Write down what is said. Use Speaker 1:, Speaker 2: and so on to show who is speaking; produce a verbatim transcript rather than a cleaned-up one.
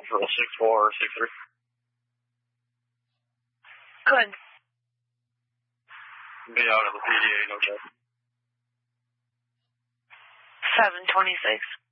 Speaker 1: for a six four or six three.
Speaker 2: Good.
Speaker 1: Be out of the P D A, no doubt.
Speaker 2: seven twenty-six.